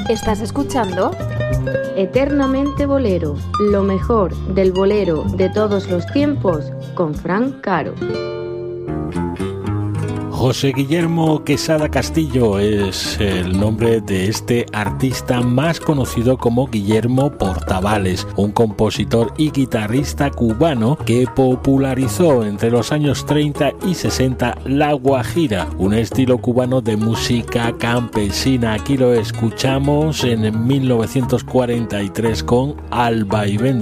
¿Estás escuchando? Eternamente Bolero, lo mejor del bolero de todos los tiempos, con Fran Caro. José Guillermo Quesada Castillo es el nombre de este artista más conocido como Guillermo Portavales, un compositor y guitarrista cubano que popularizó entre los años 30 y 60 la guajira, un estilo cubano de música campesina. Aquí lo escuchamos en 1943 con Al vaivén